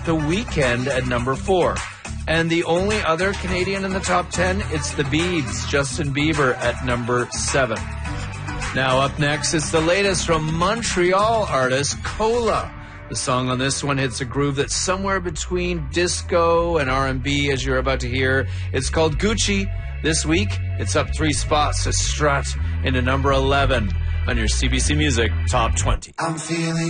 The Weeknd at number 4. And the only other Canadian in the top 10, it's The Beebs, Justin Bieber at number 7. Now up next, it's the latest from Montreal artist Cola. The song on this one hits a groove that's somewhere between disco and R&B, as you're about to hear. It's called Gucci. This week, it's up 3 spots to strut into number 11 on your CBC Music Top 20. I'm feeling